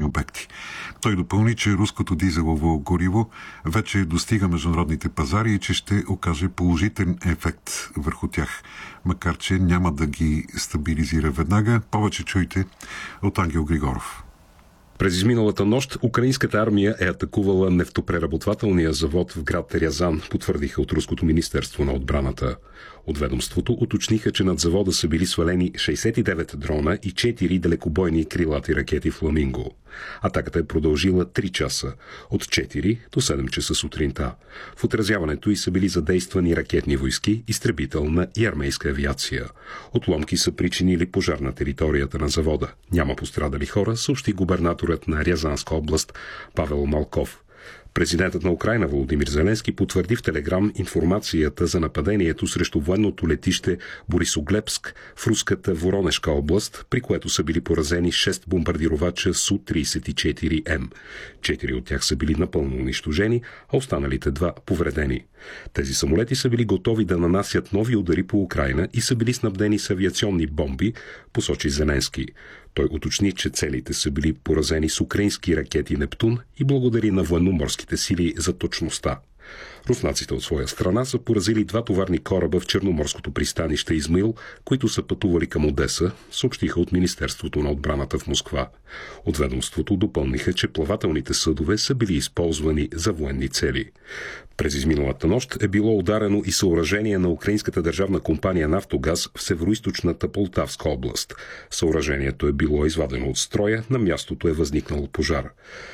обекти. Той допълни, че руското дизелово гориво вече достига международните пазари и че ще окаже положителен ефект върху тях, макар че няма да ги стабилизира веднага. Повече чуйте от Ангел Григоров. През изминалата нощ украинската армия е атакувала нефтопреработвателния завод в град Рязан, потвърдиха от Руското министерство на отбраната. От ведомството уточниха, че над завода са били свалени 69 дрона и 4 далекобойни крилати ракети Фламинго. Атаката е продължила 3 часа, от 4 до 7 часа сутринта. В отразяването й са били задействани ракетни войски, изтребителна и армейска авиация. Отломки са причинили пожар на територията на завода. Няма пострадали хора, съобщи губернаторът на Рязанска област Павел Малков. Президентът на Украйна Володимир Зеленски потвърди в Телеграм информацията за нападението срещу военното летище Борисоглебск в руската Воронежка област, при което са били поразени 6 бомбардировача Су-34М. 4 от тях са били напълно унищожени, а останалите 2 повредени. Тези самолети са били готови да нанасят нови удари по Украйна и са били снабдени с авиационни бомби, посочи Зеленски. Той уточни, че целите са били поразени с украински ракети Нептун и благодари на военноморските сили за точността. Руснаците от своя страна са поразили 2 товарни кораба в черноморското пристанище Измаил, които са пътували към Одеса, съобщиха от Министерството на отбраната в Москва. От ведомството допълниха, че плавателните съдове са били използвани за военни цели. През изминалата нощ е било ударено и съоръжение на украинската държавна компания Нафтогаз в североизточната Полтавска област. Съоръжението е било извадено от строя, на мястото е възникнал пожар.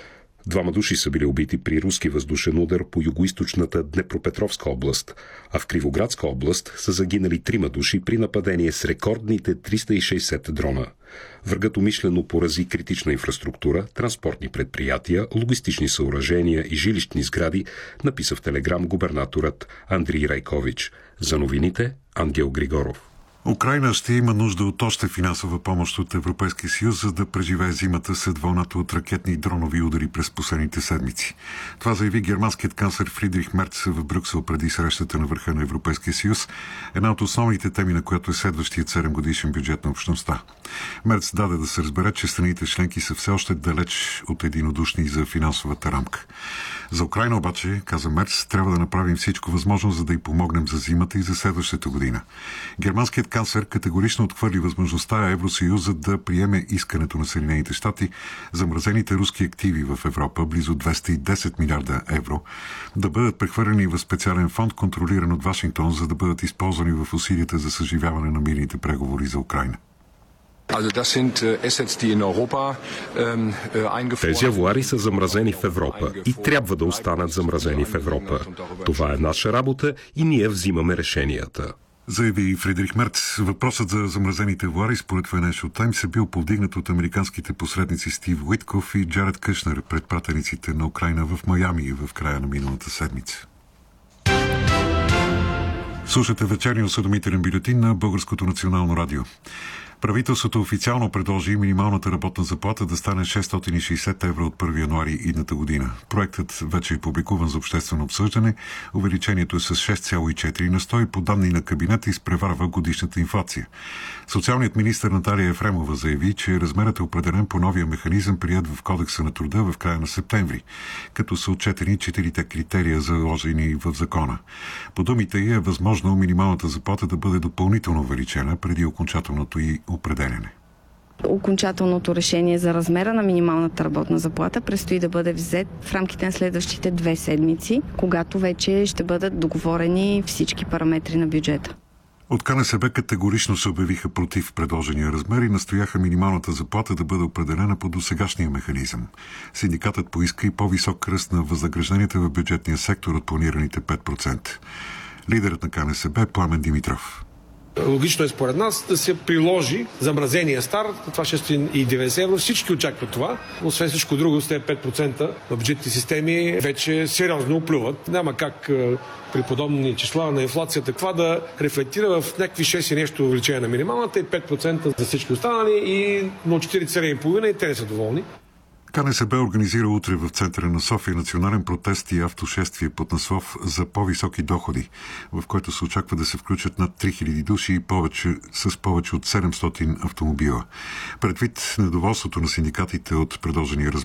2 души са били убити при руски въздушен удар по югоизточната Днепропетровска област, а в Кривоградска област са загинали 3 души при нападение с рекордните 360 дрона. Врагът умишлено порази критична инфраструктура, транспортни предприятия, логистични съоръжения и жилищни сгради, написа в Телеграм губернаторът Андрий Райкович. За новините Ангел Григоров. Украйна ще има нужда от още финансова помощ от Европейския съюз, за да преживее зимата след вълната от ракетни и дронови удари през последните седмици. Това заяви германският канцлер Фридрих Мерц в Брюксел преди срещата на върха на Европейския съюз, една от основните теми на която е следващият 7-годишен бюджет на общността. Мерц даде да се разбере, че страните членки са все още далеч от единодушни за финансовата рамка. За Украйна обаче, каза Мерц, трябва да направим всичко възможно, за да й помогнем за зимата и за следващата година. Германският канцлер категорично отхвърли възможността Евросъюза да приеме искането на Съединените щати замразените руски активи в Европа, близо 210 милиарда евро, да бъдат прехвърлени в специален фонд, контролиран от Вашингтон, за да бъдат използвани в усилията за съживяване на мирните преговори за Украйна. Тези авуари са замразени в Европа и трябва да останат замразени в Европа. Това е наша работа и ние взимаме решенията. Заяви Фридрих Мерц. Въпросът за замразените авуари според Financial Times е бил повдигнат от американските посредници Стив Уитков и Джаред Къшнер, предпратениците на Украйна в Майами в края на миналата седмица. Слушате вечерния осведомителен бюлетин на Българското национално радио. Правителството официално предложи минималната работна заплата да стане 660 евро от 1 януари идната година. Проектът вече е публикуван за обществено обсъждане. Увеличението е с 6,4 на 100 и по данни на кабинета изпреварва годишната инфлация. Социалният министър Наталия Ефремова заяви, че размерът е определен по новия механизъм, приет в Кодекса на труда в края на септември, като са отчетени 4 критерия, заложени в закона. По думите й е възможно минималната заплата да бъде допълнително увеличена преди окончателното й определяне. Окончателното решение за размера на минималната работна заплата предстои да бъде взет в рамките на следващите 2 седмици, когато вече ще бъдат договорени всички параметри на бюджета. От КНСБ категорично се обявиха против предложения размер и настояха минималната заплата да бъде определена по досегашния механизъм. Синдикатът поиска и по-висок ръст на възнагражденията в бюджетния сектор от планираните 5%. Лидерът на КНСБ Пламен Димитров. Логично е според нас да се приложи замразения старт, това 690 евро. Всички очакват това. Освен всичко друго, с тези 5% в бюджетните системи вече сериозно оплюват. Няма как при подобни числа на инфлацията това да рефлектира в някакви 6 и нещо увеличение на минималната и 5% за всички останали и на 47,5 и те не са доволни. КНСБ организира утре в центъра на София национален протест и автошествие под наслов за по-високи доходи, в който се очаква да се включат над 3000 души и с повече от 700 автомобила. Предвид недоволството на синдикатите от предложения размер,